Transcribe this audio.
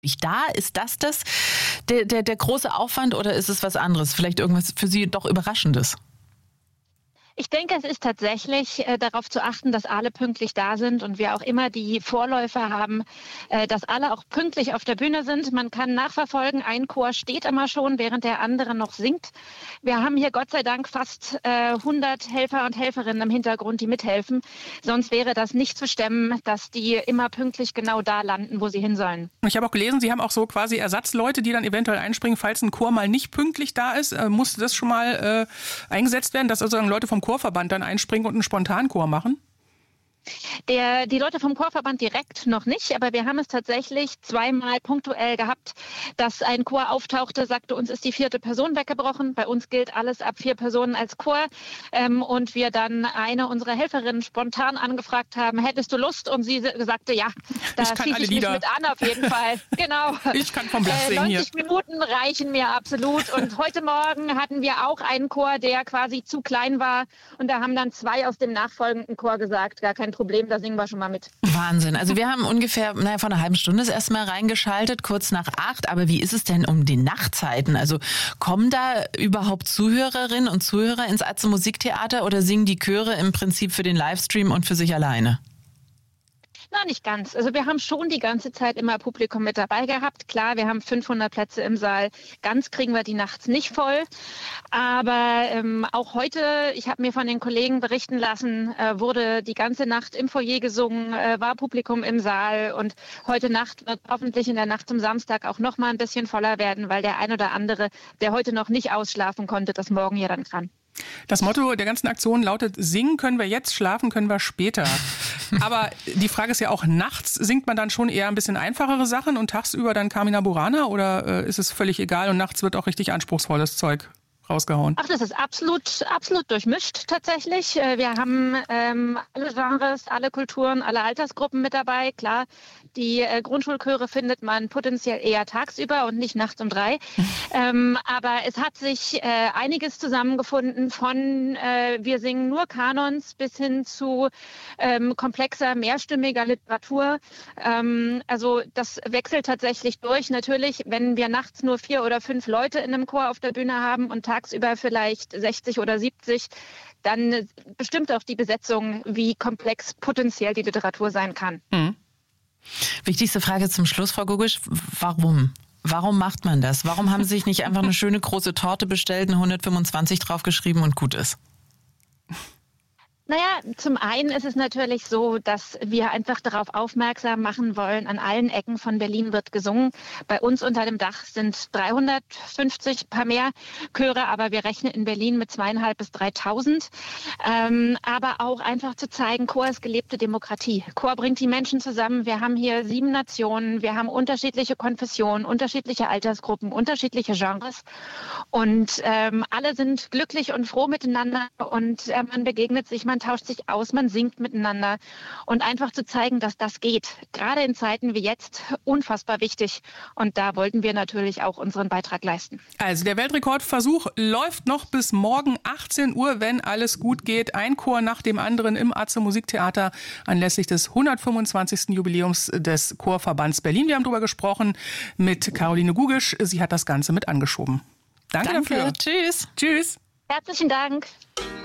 Da ist das der große Aufwand oder ist es was anderes? Vielleicht irgendwas für Sie doch Überraschendes? Ich denke, es ist tatsächlich darauf zu achten, dass alle pünktlich da sind und wir auch immer die Vorläufer haben, dass alle auch pünktlich auf der Bühne sind. Man kann nachverfolgen, ein Chor steht immer schon, während der andere noch singt. Wir haben hier Gott sei Dank fast 100 Helfer und Helferinnen im Hintergrund, die mithelfen. Sonst wäre das nicht zu stemmen, dass die immer pünktlich genau da landen, wo sie hin sollen. Ich habe auch gelesen, Sie haben auch so quasi Ersatzleute, die dann eventuell einspringen, falls ein Chor mal nicht pünktlich da ist. Musste das schon mal eingesetzt werden, dass also Leute vom Chorverband dann einspringen und einen Spontanchor machen? Die Leute vom Chorverband direkt noch nicht, aber wir haben es tatsächlich zweimal punktuell gehabt, dass ein Chor auftauchte, sagte, uns ist die 4. Person weggebrochen. Bei uns gilt alles ab 4 Personen als Chor. Und wir dann eine unserer Helferinnen spontan angefragt haben, hättest du Lust? Und sie sagte, ja, da schließe ich mich mit an auf jeden Fall. Genau. Ich kann vom Blatt singen 90 Minuten reichen mir absolut. Und heute Morgen hatten wir auch einen Chor, der quasi zu klein war. Und da haben dann 2 aus dem nachfolgenden Chor gesagt, gar kein Problem, da singen wir schon mal mit. Wahnsinn. Also wir haben ungefähr vor einer halben Stunde das erste Mal reingeschaltet, kurz nach 8. Aber wie ist es denn um die Nachtzeiten? Also kommen da überhaupt Zuhörerinnen und Zuhörer ins Atze Musiktheater oder singen die Chöre im Prinzip für den Livestream und für sich alleine? Na, nicht ganz. Also wir haben schon die ganze Zeit immer Publikum mit dabei gehabt. Klar, wir haben 500 Plätze im Saal. Ganz kriegen wir die nachts nicht voll. Aber auch heute, ich habe mir von den Kollegen berichten lassen, wurde die ganze Nacht im Foyer gesungen, war Publikum im Saal. Und heute Nacht wird hoffentlich in der Nacht zum Samstag auch noch mal ein bisschen voller werden, weil der ein oder andere, der heute noch nicht ausschlafen konnte, das morgen ja dann kann. Das Motto der ganzen Aktion lautet, singen können wir jetzt, schlafen können wir später. Aber die Frage ist ja auch, nachts singt man dann schon eher ein bisschen einfachere Sachen und tagsüber dann Carmina Burana oder ist es völlig egal und nachts wird auch richtig anspruchsvolles Zeug rausgehauen? Ach, das ist absolut durchmischt tatsächlich. Wir haben alle Genres, alle Kulturen, alle Altersgruppen mit dabei. Klar, die Grundschulchöre findet man potenziell eher tagsüber und nicht nachts um 3. Aber es hat sich einiges zusammengefunden von wir singen nur Kanons bis hin zu komplexer, mehrstimmiger Literatur. Also das wechselt tatsächlich durch. Natürlich, wenn wir nachts nur 4 oder 5 Leute in einem Chor auf der Bühne haben und tagsüber vielleicht 60 oder 70, dann bestimmt auch die Besetzung, wie komplex potenziell die Literatur sein kann. Mhm. Wichtigste Frage zum Schluss, Frau Gugisch, warum? Warum macht man das? Warum haben Sie sich nicht einfach eine schöne große Torte bestellt, eine 125 draufgeschrieben und gut ist? Naja, zum einen ist es natürlich so, dass wir einfach darauf aufmerksam machen wollen, an allen Ecken von Berlin wird gesungen. Bei uns unter dem Dach sind 350, paar mehr Chöre, aber wir rechnen in Berlin mit 2.500 bis 3.000. Aber auch einfach zu zeigen, Chor ist gelebte Demokratie. Chor bringt die Menschen zusammen. Wir haben hier 7 Nationen, wir haben unterschiedliche Konfessionen, unterschiedliche Altersgruppen, unterschiedliche Genres. Und alle sind glücklich und froh miteinander und man begegnet sich, man tauscht sich aus, man singt miteinander und einfach zu zeigen, dass das geht. Gerade in Zeiten wie jetzt unfassbar wichtig und da wollten wir natürlich auch unseren Beitrag leisten. Also der Weltrekordversuch läuft noch bis morgen 18 Uhr, wenn alles gut geht. Ein Chor nach dem anderen im Atze Musiktheater anlässlich des 125. Jubiläums des Chorverbands Berlin. Wir haben darüber gesprochen mit Caroline Gugisch. Sie hat das Ganze mit angeschoben. Danke dafür. Tschüss. Tschüss. Herzlichen Dank.